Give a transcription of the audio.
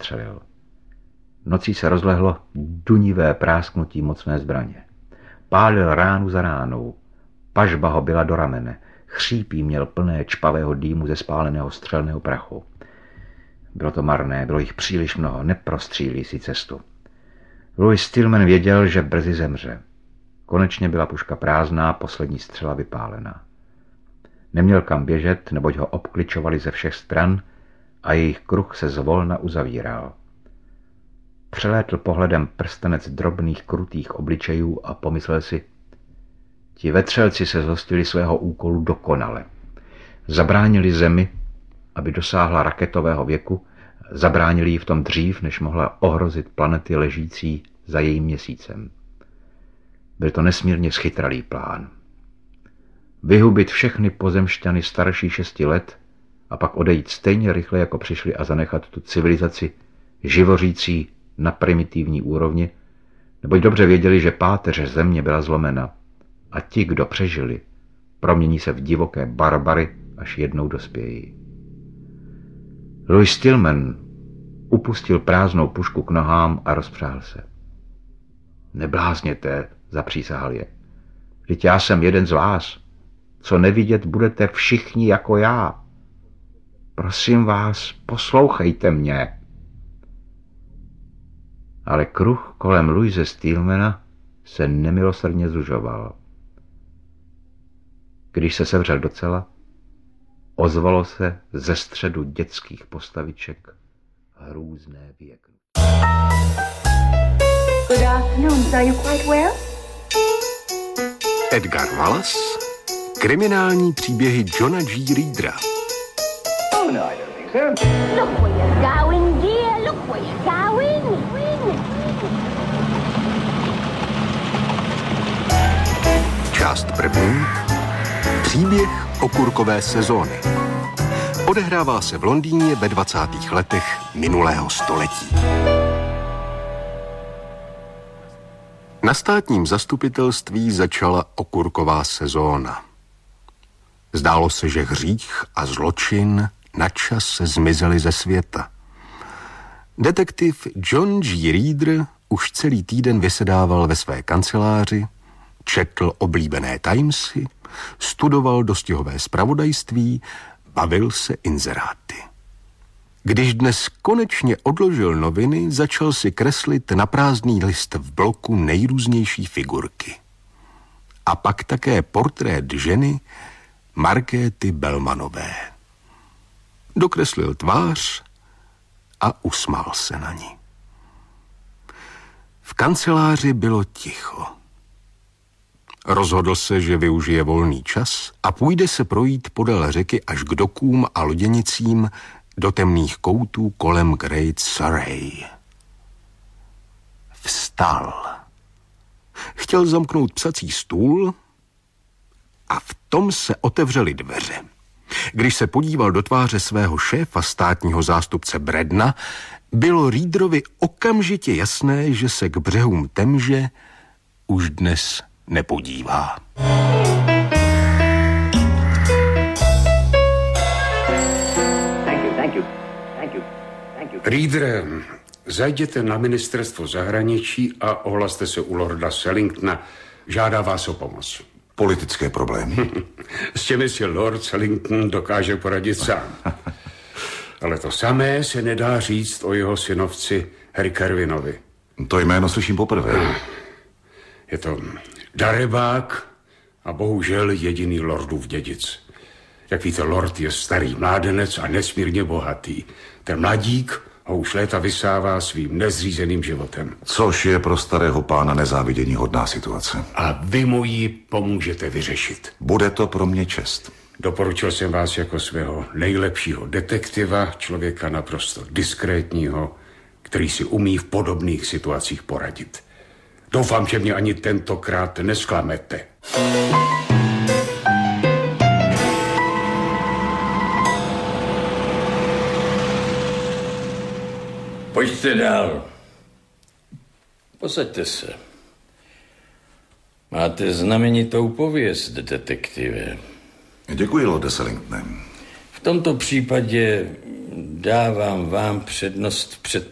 vystřelil. Nocí se rozlehlo dunivé prásknutí mocné zbraně. Pálil ránu za ránou. Pažba ho byla do ramene. Chřípí měl plné čpavého dýmu ze spáleného střelného prachu. Bylo to marné, bylo jich příliš mnoho, neprostřílí si cestu. Louis Stillman věděl, že brzy zemře. Konečně byla puška prázdná, poslední střela vypálená. Neměl kam běžet, neboť ho obkličovali ze všech stran a jejich kruh se zvolna uzavíral. Přelétl pohledem prstenec drobných krutých obličejů a pomyslel si, ti vetřelci se zhostili svého úkolu dokonale. Zabránili Zemi, aby dosáhla raketového věku, zabránili jí v tom dřív, než mohla ohrozit planety ležící za jejím měsícem. Byl to nesmírně schytralý plán. Vyhubit všechny pozemšťany starší 6 let a pak odejít stejně rychle, jako přišli a zanechat tu civilizaci živořící na primitivní úrovni, neboť dobře věděli, že páteř země byla zlomena a ti, kdo přežili, promění se v divoké barbary, až jednou dospějí. Louis Stillman upustil prázdnou pušku k nohám a rozpřáhl se. Neblázněte, zapřísahal je. Vždyť já jsem jeden z vás. Co nevidět, budete všichni jako já. Prosím vás, poslouchejte mě. Ale kruh kolem Louise Stillmana se nemilosrdně zužoval. Když se sevřel docela, ozvalo se ze středu dětských postaviček hrůzné vyjeknutí. Good afternoon. Are you quite well? Edgar Wallace, kriminální příběhy Johna G. Reedera. Oh, no, I don't think so. Look where you're going, dear. Look where you're going. Část první. Příběh okurkové sezóny. Odehrává se v Londýně ve 20. letech minulého století. Na státním zastupitelství začala okurková sezóna. Zdálo se, že hřích a zločin načas zmizely ze světa. Detektiv John G. Reeder už celý týden vysedával ve své kanceláři, četl oblíbené Timesy, studoval dostihové zpravodajství, bavil se inzeráty. Když dnes konečně odložil noviny, začal si kreslit na prázdný list v bloku nejrůznější figurky. A pak také portrét ženy Markéty Bellmanové. Dokreslil tvář a usmál se na ní. V kanceláři bylo ticho. Rozhodl se, že využije volný čas a půjde se projít podél řeky až k dokům a loděnicím do temných koutů kolem Great Surrey. Vstal. Chtěl zamknout psací stůl a v tom se otevřely dveře. Když se podíval do tváře svého šéfa, státního zástupce Bradna, bylo Reederovi okamžitě jasné, že se k břehům Temže už dnes nepodívá. Reedere, zajděte na ministerstvo zahraničí a ohlaste se u lorda Sellingtona. Žádá vás o pomoc. Politické problémy. S těmi si lord Sellington dokáže poradit sám. Ale to samé se nedá říct o jeho synovci Harry Kerwinovi. To jméno slyším poprvé. Je to darebák a bohužel jediný lordův dědic. Jak víte, lord je starý mládenec a nesmírně bohatý. Ten mladík ho už léta vysává svým nezřízeným životem. Což je pro starého pána nezávidění hodná situace. A vy mu ji pomůžete vyřešit. Bude to pro mě čest. Doporučil jsem vás jako svého nejlepšího detektiva, člověka naprosto diskrétního, který si umí v podobných situacích poradit. Doufám, že mě ani tentokrát nesklamete. Pojďte dál. Posaďte se. Máte znamenitou pověst, detektive. Děkuji, lorde Sellingtone. V tomto případě dávám vám přednost před